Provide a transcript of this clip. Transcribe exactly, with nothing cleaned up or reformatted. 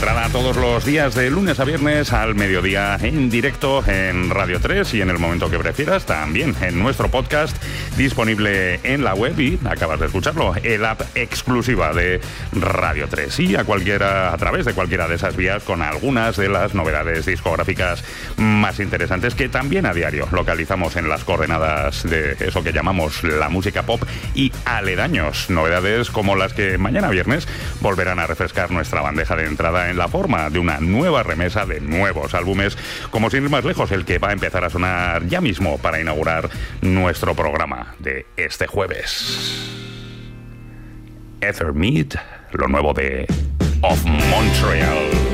entrada todos los días de lunes a viernes al mediodía en directo en Radio tres y en el momento que prefieras también en nuestro podcast disponible en la web y acabas de escucharlo, el app exclusiva de Radio tres y a cualquiera a través de cualquiera de esas vías con algunas de las novedades discográficas más interesantes que también a diario localizamos en las coordenadas de eso que llamamos la música pop y aledaños, novedades como las que mañana viernes volverán a refrescar nuestra bandeja de entrada en la forma de una nueva remesa de nuevos álbumes, como sin ir más lejos el que va a empezar a sonar ya mismo para inaugurar nuestro programa de este jueves. Ether Meet, lo nuevo de Of Montreal.